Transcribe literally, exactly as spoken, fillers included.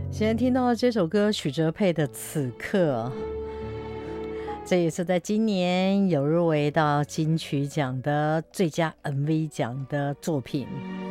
现在听到这首歌许哲佩的《此刻》，这也是在今年有入围到金曲奖的最佳 M V 奖的作品。